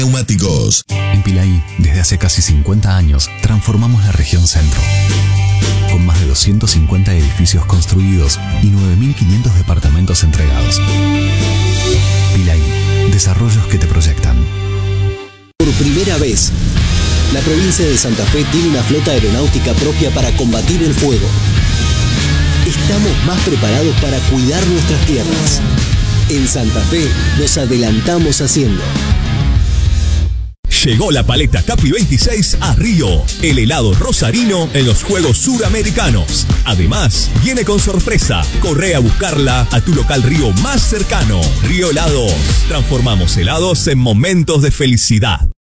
Neumáticos. En Pilaí, desde hace casi 50 años, transformamos la región centro. Con más de 250 edificios construidos y 9.500 departamentos entregados. Pilaí, desarrollos que te proyectan. Por primera vez, la provincia de Santa Fe tiene una flota aeronáutica propia para combatir el fuego. Estamos más preparados para cuidar nuestras tierras. En Santa Fe nos adelantamos haciendo. Llegó la paleta Capi 26 a Río, el helado rosarino en los Juegos Suramericanos. Además, viene con sorpresa. Corre a buscarla a tu local Río más cercano. Río Helados. Transformamos helados en momentos de felicidad.